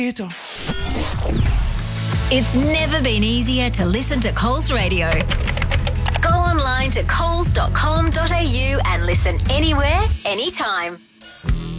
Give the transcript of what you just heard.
It's never been easier to listen to Coles Radio. Go online to coles.com.au and listen anywhere, anytime.